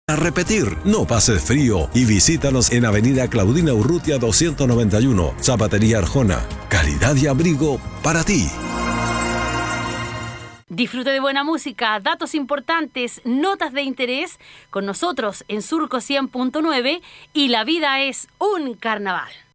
A repetir, no pases frío y visítanos en Avenida Claudina Urrutia 291, Zapatería Arjona. Calidad y abrigo para ti. Disfrute de buena música, datos importantes, notas de interés con nosotros en Surco 100.9 y la vida es un carnaval.